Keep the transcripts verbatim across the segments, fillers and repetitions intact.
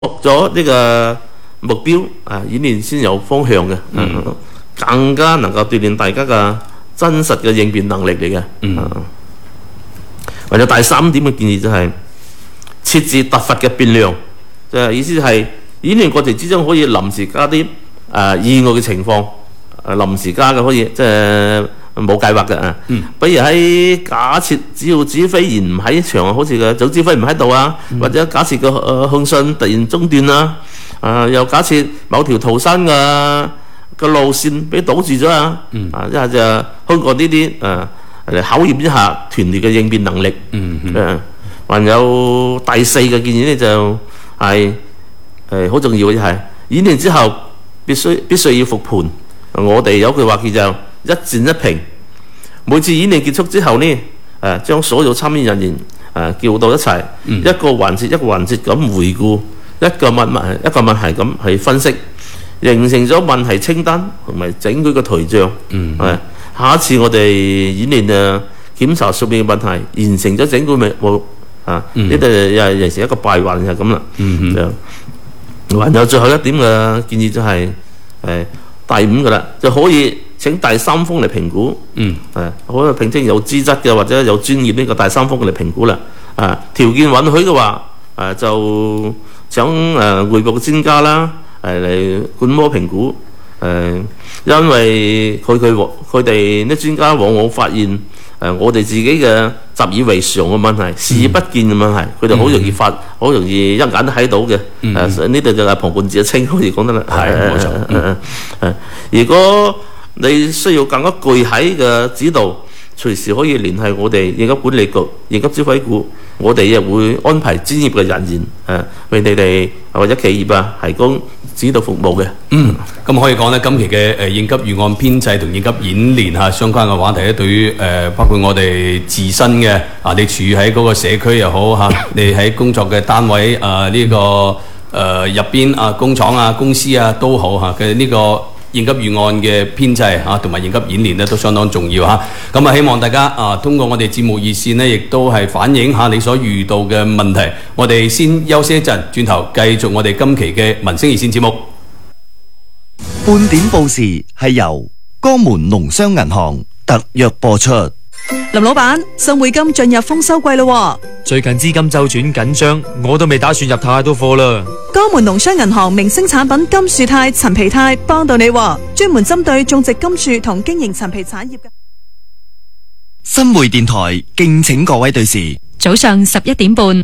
咗呢個目標啊，演練先有方向嘅，嗯，更加能夠鍛鍊大家嘅真實嘅應變能力嚟嘅。嗯，或者第三點嘅建議就係設置突發嘅變量，即係意思係演練過程之中可以臨時加啲誒意外嘅情況，誒臨時加嘅可以即係冇計劃嘅啊。嗯，比如喺假設只要指揮員唔喺場，好似個總指揮唔喺度啊，嗯、或者假設個誒通訊突然中斷啦，啊又假設某條逃生嘅個路線俾堵住咗啊，嗯、啊一係就通過呢啲誒嚟考驗一下團隊嘅應變能力。嗯嗯。誒、啊，還有第四個建議咧就係誒好重要嘅就係演練之後必須必須要復盤。我哋有句話叫做一戰一評，每次演練結束之後呢，誒、啊、將所有參與人員誒、啊、叫到一齊，嗯、一個環節一個環節咁回顧，一個問問一個問題咁去分析，形成咗問題清單同埋整佢個圖像。嗯，係下一次我哋演練啊檢查上面嘅問題，完成咗整個咪冇啊？呢度又形成一個閉環就咁啦。嗯嗯，就還有最後一點嘅建議就係、是、誒。第五個啦，就可以請第三方嚟評估。嗯，誒，可以聘請有資質嘅或者有專業呢個第三方嚟評估啦。啊，條件允許嘅話，誒、啊、就請誒外部嘅專家啦，誒嚟觀摩評估。誒、啊，因為佢佢佢哋啲專家往往發現誒、啊、我哋自己嘅習以為常嘅問題、視而不見嘅問題，佢哋好容易發，好、嗯、容易一眼都睇到嘅。誒呢度就係旁觀者清，好似講得啦。係冇錯。誒誒，如果你需要更加具體嘅指導，隨時可以聯繫我哋應急管理局、應急指揮局，我哋亦會安排專業嘅人員誒為你哋或者企業啊提供指導服務嘅。 嗯，咁可以講咧，今期嘅誒應急預案編制同應急演練嚇相關嘅話題咧，對於誒包括我哋自身嘅啊，你處喺嗰個社區又好嚇，你喺工作嘅單位啊呢個誒入邊啊工廠啊公司啊都好嚇嘅呢個應急預案嘅編制啊，同埋應急演練咧都相當重要嚇。咁啊，希望大家啊通過我哋節目熱線呢，亦都係反映下你所遇到嘅問題。我哋先休息一陣，轉頭繼續我哋今期嘅民生熱線節目。 半點報時係由江門農商銀行特約播出。 林老闆，新匯金進入豐收季咯， 最近資金周轉緊張，我都未打算入太多貨啦。 江門農商銀行明星產品金樹肽、陳皮肽幫到你，專門針對種植金樹同經營陳皮產業嘅。 新匯電台敬請各位對視， 早上十一點半，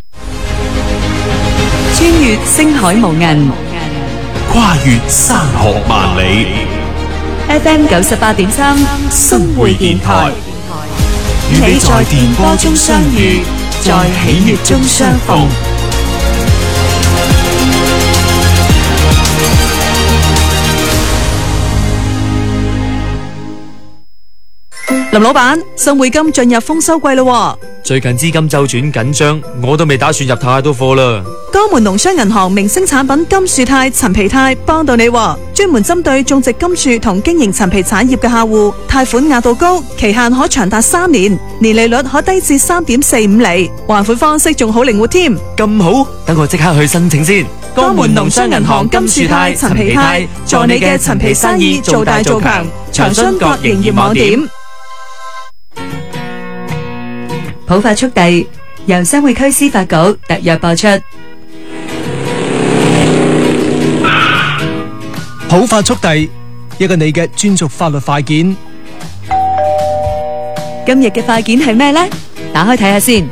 穿越星海無垠， 跨越山河萬里。 F M 九十八點三， 新匯電台，與你在電波中相遇，在喜悅中相逢。 林老闆，新匯金進入豐收季咯， 最近資金周轉緊張，我都未打算入太多貨啦。 江門農商銀行明星產品金樹肽、陳皮肽幫到你，專門針對種植金樹同經營陳皮產業嘅客戶，貸款額度高，期限可長達三年，年利率可低至三點四五厘，還款方式仲好靈活添。 咁好，等我即刻去申請先。 江門農商銀行金樹肽、陳皮肽，助你嘅陳皮生意做大做強。詳詢各營業網點。 普法速遞由新會區司法局特約播出。 普法速遞，一個你嘅專屬法律快件。 今日嘅快件係咩呢？打開睇下先。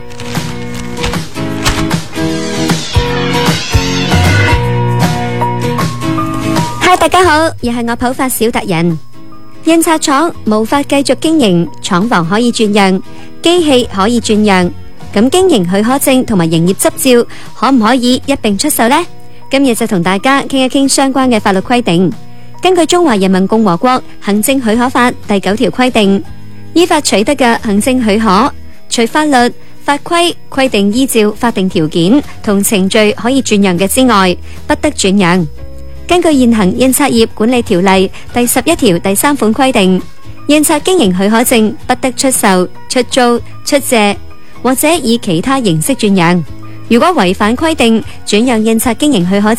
嗨，大家好，又係我普法小達人。印刷廠無法繼續經營，廠房可以轉讓，機器可以轉讓，咁經營許可證同埋營業執照可唔可以一併出售呢？今日就同大家傾一傾相關嘅法律規定。根據《中華人民共和國行政許可法》第九條規定，依法取得嘅行政許可，除法律、法規規定依照法定條件同程序可以轉讓嘅之外，不得轉讓。根據現行印刷業管理條例第十一條第三款規定，印刷經營許可證不得出售、出租、出借或者以其他形式轉讓。如果違反規定，轉讓印刷經營許可